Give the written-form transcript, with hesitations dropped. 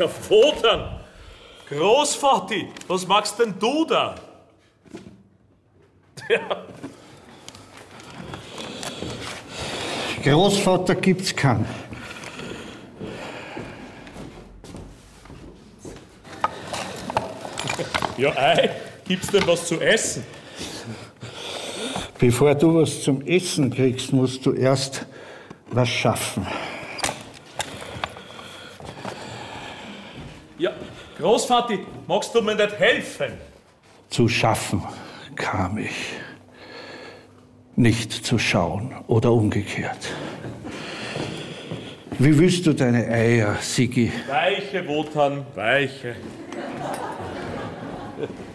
Ja, wo denn? Großvati, was machst denn du da? Ja. Großvater gibt's keinen. Ja, ei, gibt's denn was zu essen? Bevor du was zum Essen kriegst, musst du erst was schaffen. Ja, Großvati, magst du mir nicht helfen? Zu schaffen kam ich. Nicht zu schauen oder umgekehrt. Wie willst du deine Eier, Sigi? Weiche, Wotan, weiche.